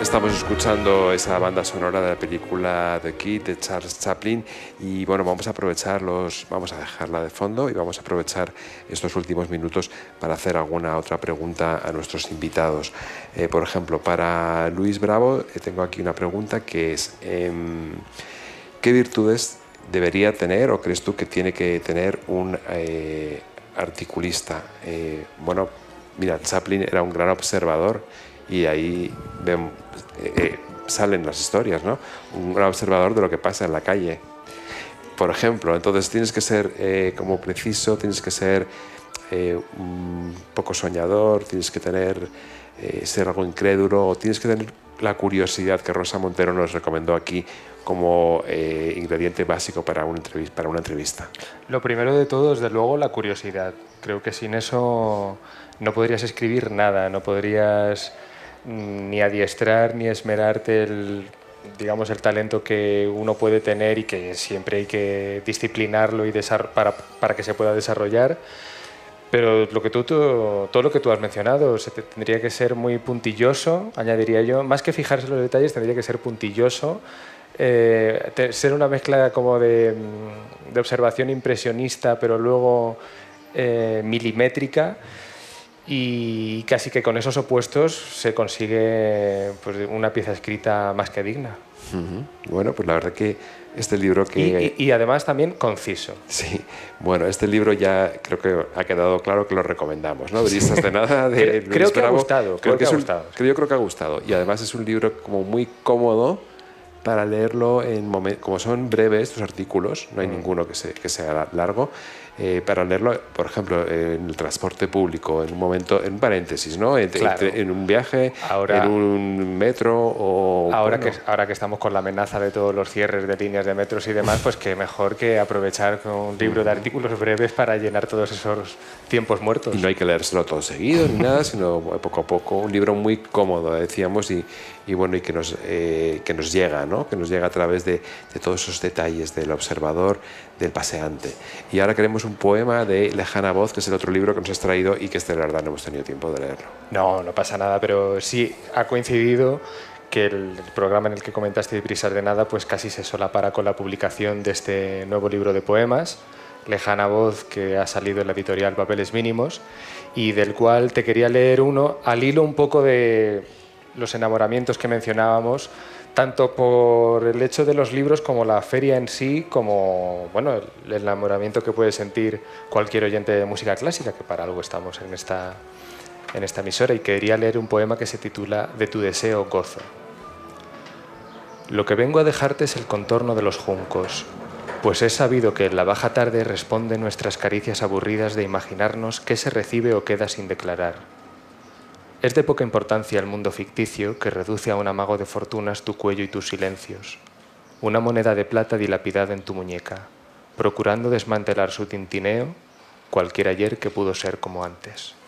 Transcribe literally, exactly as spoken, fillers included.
Estamos escuchando esa banda sonora de la película The Kid de Charles Chaplin y bueno, vamos a aprovecharlos, vamos a dejarla de fondo y vamos a aprovechar estos últimos minutos para hacer alguna otra pregunta a nuestros invitados. Eh, por ejemplo, para Luis Bravo eh, tengo aquí una pregunta que es eh, ¿qué virtudes debería tener o crees tú que tiene que tener un eh, articulista? Eh, bueno, mira, Chaplin era un gran observador y ahí ven, eh, salen las historias, ¿no? Un gran observador de lo que pasa en la calle, por ejemplo. Entonces tienes que ser eh, como preciso, tienes que ser eh, un poco soñador, tienes que tener eh, ser algo incrédulo, o tienes que tener la curiosidad que Rosa Montero nos recomendó aquí como eh, ingrediente básico para una, entrevista, para una entrevista. Lo primero de todo, desde luego, la curiosidad. Creo que sin eso no podrías escribir nada, no podrías ni adiestrar ni esmerarte el, digamos, el talento que uno puede tener y que siempre hay que disciplinarlo y para, para que se pueda desarrollar. Pero lo que tú, tú, todo lo que tú has mencionado, se te, tendría que ser muy puntilloso, añadiría yo. Más que fijarse en los detalles, tendría que ser puntilloso, eh, te, ser una mezcla como de, de observación impresionista, pero luego eh, milimétrica. Y casi que con esos opuestos se consigue pues, una pieza escrita más que digna. Uh-huh. Bueno, pues la verdad que este libro que... Y, y, y además también conciso. Sí, bueno, este libro ya creo que ha quedado claro que lo recomendamos, ¿no? Brisas de nada de creo, Luis creo que Bravo. ha gustado, creo, creo que, que ha un, gustado. Creo, yo creo que ha gustado. Y además es un libro como muy cómodo para leerlo en momentos... Como son breves estos artículos, no hay mm. ninguno que, se, que sea largo, eh, para leerlo, por ejemplo, en el transporte público, en un momento, en un paréntesis, ¿no? En, claro. en un viaje, ahora, en un metro o... Ahora, bueno. que, ahora que estamos con la amenaza de todos los cierres de líneas de metros y demás, pues que mejor que aprovechar con un libro de artículos breves para llenar todos esos tiempos muertos. Y no hay que leérselo todo seguido ni nada, sino poco a poco. Un libro muy cómodo, decíamos, y, y bueno, y que nos, eh, que nos llega, ¿no? Que nos llega a través de, de todos esos detalles del observador, del paseante. Y ahora queremos un poema de Lejana Voz, que es el otro libro que nos has traído y que este, la verdad, no hemos tenido tiempo de leerlo. No, no pasa nada, pero sí ha coincidido que el programa en el que comentaste Brisas de Nada pues casi se solapara con la publicación de este nuevo libro de poemas, Lejana Voz, que ha salido en la editorial Papeles Mínimos, y del cual te quería leer uno al hilo un poco de los enamoramientos que mencionábamos, tanto por el hecho de los libros como la feria en sí, como bueno, el enamoramiento que puede sentir cualquier oyente de música clásica, que para algo estamos en esta, en esta emisora, y quería leer un poema que se titula De tu deseo gozo. Lo que vengo a dejarte es el contorno de los juncos, pues he sabido que en la baja tarde responden nuestras caricias aburridas de imaginarnos qué se recibe o queda sin declarar. Es de poca importancia el mundo ficticio que reduce a un amago de fortunas tu cuello y tus silencios, una moneda de plata dilapidada en tu muñeca, procurando desmantelar su tintineo cualquier ayer que pudo ser como antes.